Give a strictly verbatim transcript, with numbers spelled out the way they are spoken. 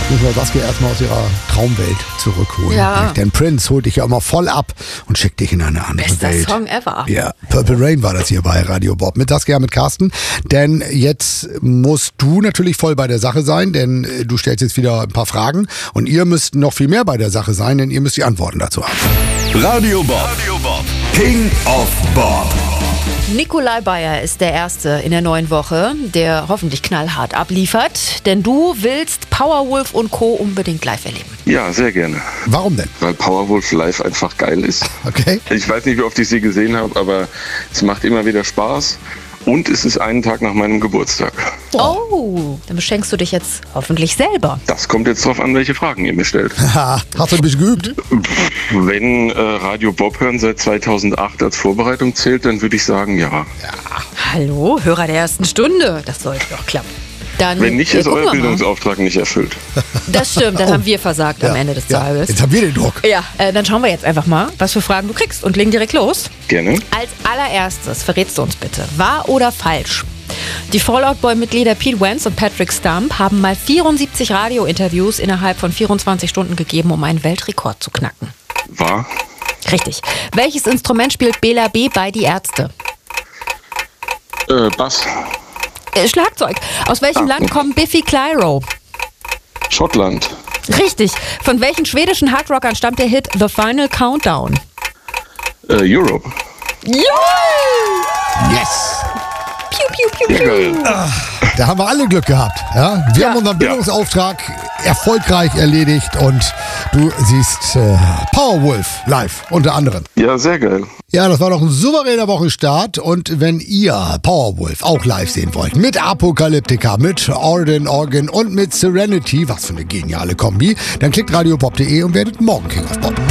Müssen wir Saskia erstmal aus ihrer Traumwelt zurückholen. Ja. Denn Prince holt dich ja immer voll ab und schickt dich in eine andere Bester Welt. Song ever. Ja, Purple Rain war das hier bei Radio Bob. Mit Saskia, mit Carsten. Denn jetzt musst du natürlich voll bei der Sache sein, denn äh, du stellst jetzt wieder ein paar Fragen. Und ihr müsst noch viel mehr bei der Sache sein, denn ihr müsst die Antworten dazu haben. Radio Bob. Radio Bob. King of Bob. Nikolai Bayer ist der Erste in der neuen Woche, der hoffentlich knallhart abliefert. Denn du willst Powerwolf und Co. unbedingt live erleben. Ja, sehr gerne. Warum denn? Weil Powerwolf live einfach geil ist. Okay. Ich weiß nicht, wie oft ich sie gesehen habe, aber es macht immer wieder Spaß. Und es ist einen Tag nach meinem Geburtstag. Oh, dann beschenkst du dich jetzt hoffentlich selber. Das kommt jetzt drauf an, welche Fragen ihr mir stellt. Ha, hast du ein bisschen geübt? Wenn äh, Radio Bob hören seit zweitausendacht als Vorbereitung zählt, dann würde ich sagen, ja. Hallo, Hörer der ersten Stunde. Das sollte doch klappen. Dann, Wenn nicht, äh, ist gucken euer wir mal. Bildungsauftrag nicht erfüllt. Das stimmt, dann haben wir versagt am Ende des Ja, Tages. jetzt haben wir den Druck. Ja, äh, dann schauen wir jetzt einfach mal, was für Fragen du kriegst und legen direkt los. Gerne. Als allererstes verrätst du uns bitte, wahr oder falsch? Die Fall Out Boy-Mitglieder Pete Wentz und Patrick Stump haben mal vierundsiebzig Radio-Interviews innerhalb von vierundzwanzig Stunden gegeben, um einen Weltrekord zu knacken. Wahr? Richtig. Welches Instrument spielt Bela B. bei Die Ärzte? Äh, Bass. Äh, Schlagzeug. Aus welchem Ah, Land okay. kommt Biffy Clyro? Schottland. Richtig. Von welchen schwedischen Hardrockern stammt der Hit The Final Countdown? Äh, Europe. Ja! Yes! Piu, piu, piu, Ja, geil. Da haben wir alle Glück gehabt. Ja? Wir Ja. haben unseren Bildungsauftrag erfolgreich erledigt und du siehst äh, Powerwolf live unter anderem. Ja, sehr geil. Ja, das war doch ein souveräner Wochenstart. Und wenn ihr Powerwolf auch live sehen wollt, mit Apokalyptika, mit Orden Organ und mit Serenity, was für eine geniale Kombi, dann klickt radiobob punkt de und werdet morgen King of Bob.